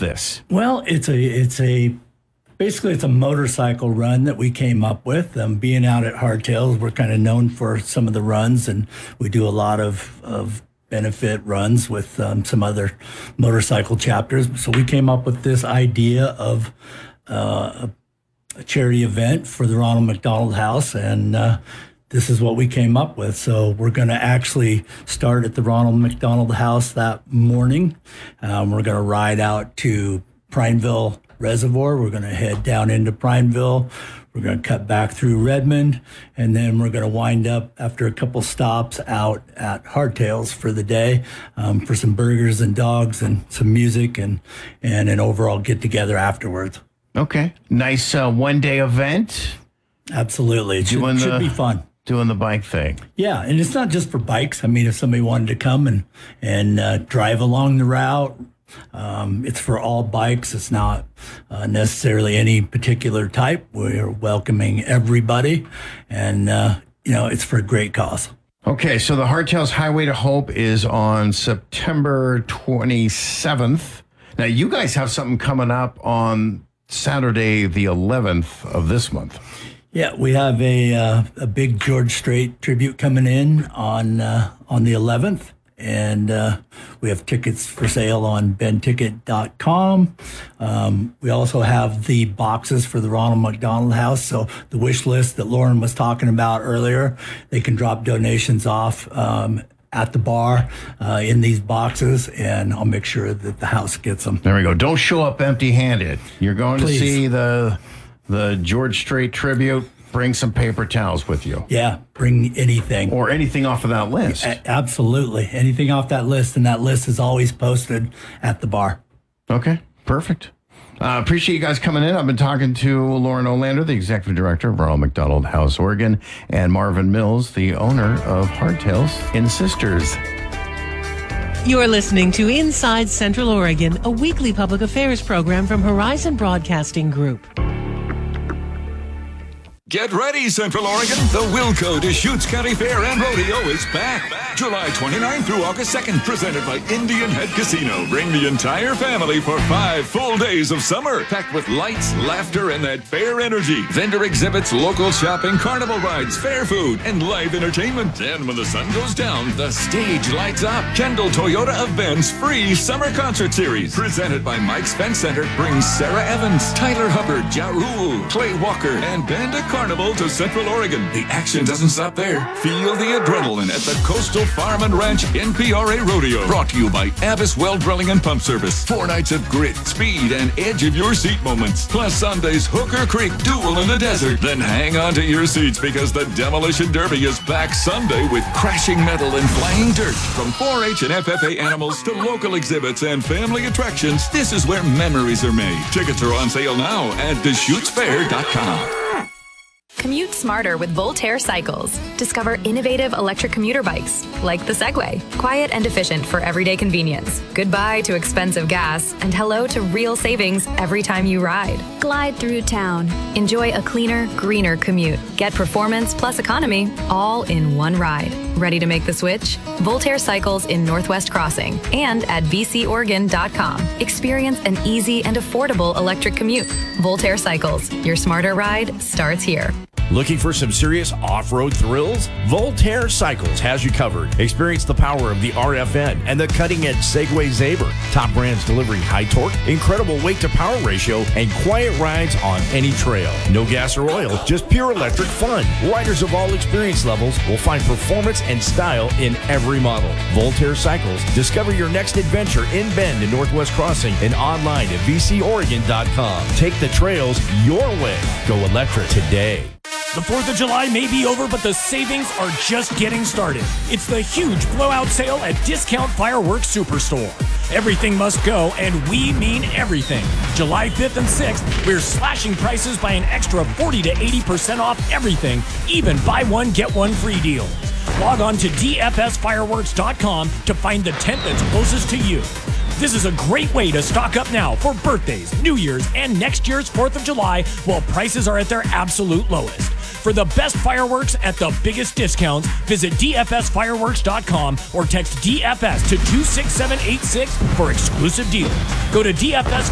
this? Well, basically it's a motorcycle run that we came up with. Being out at Hardtails, we're kind of known for some of the runs, and we do a lot of benefit runs with some other motorcycle chapters. So we came up with this idea of a charity event for the Ronald McDonald House, and this is what we came up with. So we're going to actually start at the Ronald McDonald House that morning. We're going to ride out to Prineville Reservoir. We're going to head down into Prineville. We're going to cut back through Redmond, and then we're going to wind up after a couple stops out at Hardtails for the day for some burgers and dogs and some music and an overall get-together afterwards. Okay. Nice one-day event. Absolutely. It should be fun. Doing the bike thing. Yeah, and it's not just for bikes. I mean, if somebody wanted to come and drive along the route, it's for all bikes. It's not necessarily any particular type. We're welcoming everybody, and it's for a great cause. Okay, so the Hardtails Highway to Hope is on September 27th. Now, you guys have something coming up on Saturday, the 11th of this month. Yeah, we have a big George Strait tribute coming in on the 11th. And we have tickets for sale on benticket.com. We also have the boxes for the Ronald McDonald House. So the wish list that Lauren was talking about earlier, they can drop donations off at the bar in these boxes, and I'll make sure that the house gets them. There we go. Don't show up empty-handed. You're going to see the George Strait tribute. Bring some paper towels with you. Yeah, bring anything. Or anything off of that list. Absolutely. Anything off that list, and that list is always posted at the bar. Okay, perfect. Appreciate you guys coming in. I've been talking to Lauren Olander, the executive director of Ronald McDonald House, Oregon, and Marvin Mills, the owner of Hardtails in Sisters. You're listening to Inside Central Oregon, a weekly public affairs program from Horizon Broadcasting Group. Get ready, Central Oregon. The Wilco Deschutes County Fair and Rodeo is back. July 29th through August 2nd, presented by Indian Head Casino. Bring the entire family for 5 full days of summer, packed with lights, laughter, and that fair energy. Vendor exhibits, local shopping, carnival rides, fair food, and live entertainment. And when the sun goes down, the stage lights up. Kendall Toyota of Ben's free summer concert series, presented by Mike's Fence Center, brings Sarah Evans, Tyler Hubbard, Ja Rule, Clay Walker, and Band of Carnival to Central Oregon. The action doesn't stop there. Feel the adrenaline at the Coastal Farm and Ranch NPRA Rodeo. Brought to you by Abbas Well Drilling and Pump Service. 4 nights of grit, speed, and edge of your seat moments. Plus Sunday's Hooker Creek Duel in the Desert. Then hang on to your seats because the Demolition Derby is back Sunday with crashing metal and flying dirt. From 4-H and FFA animals to local exhibits and family attractions, this is where memories are made. Tickets are on sale now at DeschutesFair.com. Commute smarter with Voltaire Cycles. Discover innovative electric commuter bikes like the Segway. Quiet and efficient for everyday convenience. Goodbye to expensive gas and hello to real savings every time you ride. Glide through town. Enjoy a cleaner, greener commute. Get performance plus economy all in one ride. Ready to make the switch? Voltaire Cycles in Northwest Crossing and at vcoregon.com. Experience an easy and affordable electric commute. Voltaire Cycles. Your smarter ride starts here. Looking for some serious off-road thrills? Voltaire Cycles has you covered. Experience the power of the RFN and the cutting-edge Segway Zaber. Top brands delivering high torque, incredible weight-to-power ratio, and quiet rides on any trail. No gas or oil, just pure electric fun. Riders of all experience levels will find performance and style in every model. Voltaire Cycles. Discover your next adventure in Bend and Northwest Crossing and online at vcoregon.com. Take the trails your way. Go electric today. The 4th of July may be over, but the savings are just getting started. It's the huge blowout sale at Discount Fireworks Superstore. Everything must go, and we mean everything. July 5th and 6th, we're slashing prices by an extra 40 to 80% off everything, even buy one, get one free deals. Log on to dfsfireworks.com to find the tent that's closest to you. This is a great way to stock up now for birthdays, New Year's, and next year's 4th of July while prices are at their absolute lowest. For the best fireworks at the biggest discounts, visit dfsfireworks.com or text DFS to 26786 for exclusive deals. Go to DFS